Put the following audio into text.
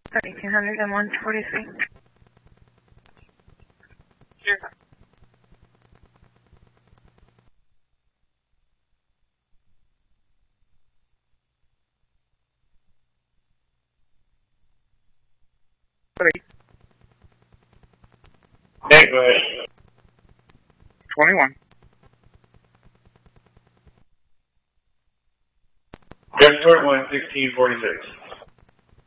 1800 and 143. Sure. Hey, go ahead. 21. Transport 11646.